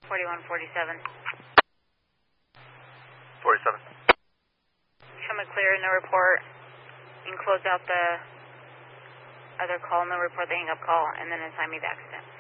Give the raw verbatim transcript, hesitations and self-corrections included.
forty-one forty-seven. forty-seven. Show me clear, no report. You can close out the other call, no report the hang up call, and then assign me the accident.